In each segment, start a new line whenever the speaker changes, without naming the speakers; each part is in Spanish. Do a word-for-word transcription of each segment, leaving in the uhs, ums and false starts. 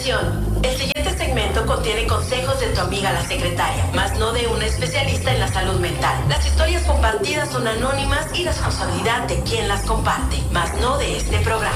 Atención, el siguiente segmento contiene consejos de tu amiga la secretaria, más no de una especialista en la salud mental. Las historias compartidas son anónimas y responsabilidad de quien las comparte, más no de este programa.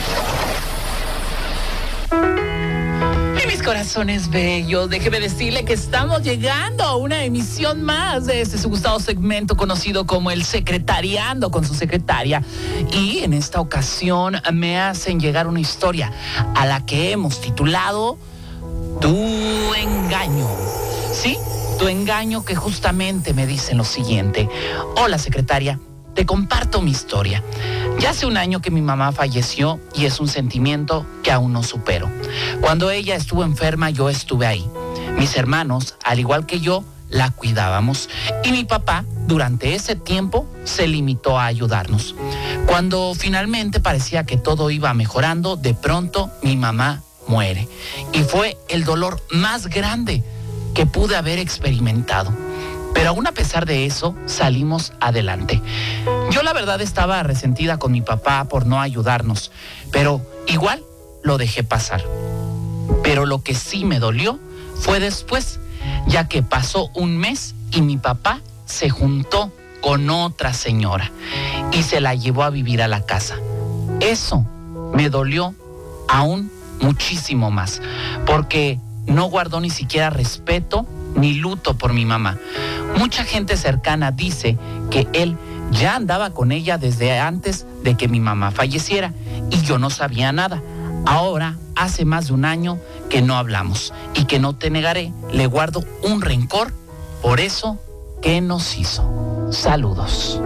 Y mis corazones bellos, déjeme decirle que estamos llegando a una emisión más de este su gustado segmento conocido como el Secretariando con su secretaria. Y en esta ocasión me hacen llegar una historia a la que hemos titulado Tu Engaño. ¿Sí? Tu engaño, que justamente me dicen lo siguiente. Hola, secretaria, te comparto mi historia. Ya hace un año que mi mamá falleció y es un sentimiento que aún no supero. Cuando ella estuvo enferma, yo estuve ahí. Mis hermanos, al igual que yo, la cuidábamos. Y mi papá, durante ese tiempo, se limitó a ayudarnos. Cuando finalmente parecía que todo iba mejorando, de pronto mi mamá muere. Y fue el dolor más grande que pude haber experimentado. Pero aún a pesar de eso, salimos adelante. Yo la verdad estaba resentida con mi papá por no ayudarnos, pero igual lo dejé pasar. Pero lo que sí me dolió fue después, ya que pasó un mes y mi papá se juntó con otra señora y se la llevó a vivir a la casa. Eso me dolió aún muchísimo más, porque no guardó ni siquiera respeto ni luto por mi mamá. Mucha gente cercana dice que él ya andaba con ella desde antes de que mi mamá falleciera y yo no sabía nada. Ahora, hace más de un año que no hablamos y que no te negaré, le guardo un rencor por eso que nos hizo. Saludos.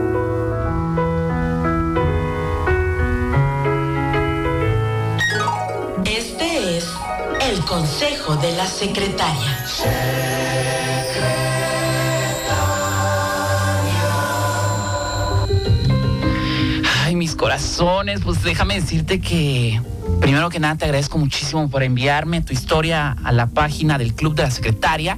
Este es el consejo de la secretaria.
Ay, mis corazones, pues déjame decirte que primero que nada te agradezco muchísimo por enviarme tu historia a la página del Club de la Secretaria.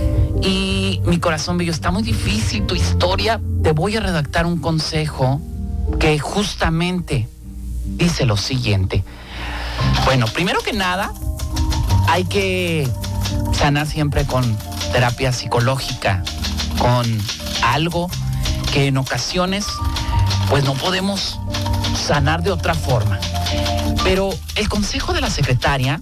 Y mi corazón bello, está muy difícil tu historia. Te voy a redactar un consejo que justamente dice lo siguiente. Bueno, primero que nada, hay que sanar siempre con terapia psicológica, con algo que en ocasiones pues no podemos sanar de otra forma. Pero el consejo de la secretaria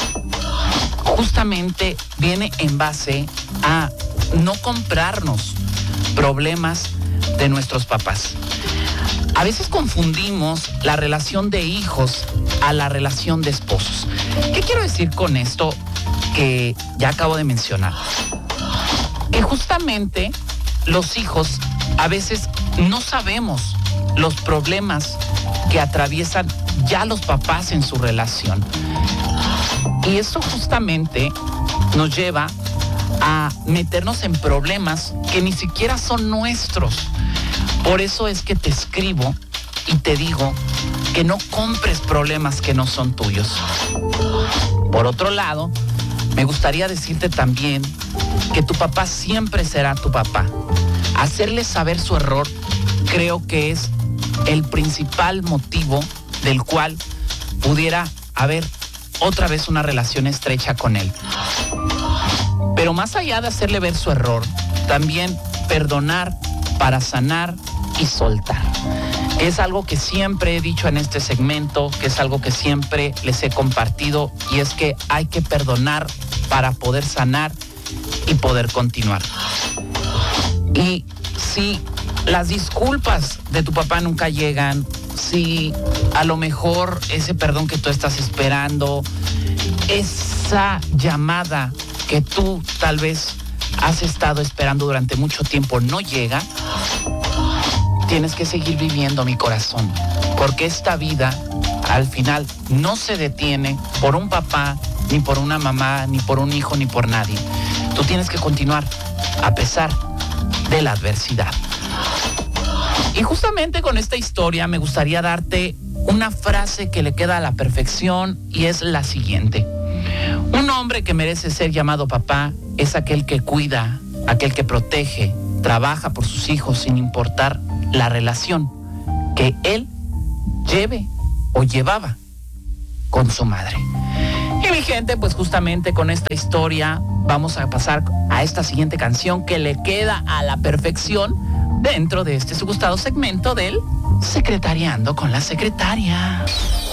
justamente viene en base a no comprarnos problemas de nuestros papás. A veces confundimos la relación de hijos a la relación de esposos. ¿Qué quiero decir con esto que ya acabo de mencionar? Que justamente los hijos a veces no sabemos los problemas que atraviesan ya los papás en su relación. Y eso justamente nos lleva a meternos en problemas que ni siquiera son nuestros. Por eso es que te escribo y te digo que no compres problemas que no son tuyos. Por otro lado, me gustaría decirte también que tu papá siempre será tu papá. Hacerle saber su error creo que es el principal motivo del cual pudiera haber otra vez una relación estrecha con él. Pero más allá de hacerle ver su error, también perdonar para sanar y soltar. Es algo que siempre he dicho en este segmento, que es algo que siempre les he compartido, y es que hay que perdonar para poder sanar y poder continuar. Y si las disculpas de tu papá nunca llegan, si a lo mejor ese perdón que tú estás esperando, esa llamada que tú tal vez has estado esperando durante mucho tiempo no llega, tienes que seguir viviendo, mi corazón, porque esta vida al final no se detiene por un papá, ni por una mamá, ni por un hijo, ni por nadie. Tú tienes que continuar a pesar de la adversidad. Y justamente con esta historia me gustaría darte una frase que le queda a la perfección, y es la siguiente. Un hombre que merece ser llamado papá es aquel que cuida, aquel que protege, trabaja por sus hijos sin importar la relación que él lleve o llevaba con su madre. Y mi gente, pues justamente con esta historia vamos a pasar a esta siguiente canción que le queda a la perfección dentro de este su gustado segmento del Secretariando con la Secretaria.